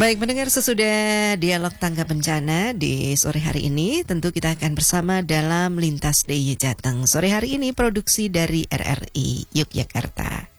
Baik, mendengar sesudah dialog tangga bencana di sore hari ini, tentu kita akan bersama dalam Lintas DIY Jateng. Sore hari ini produksi dari RRI Yogyakarta.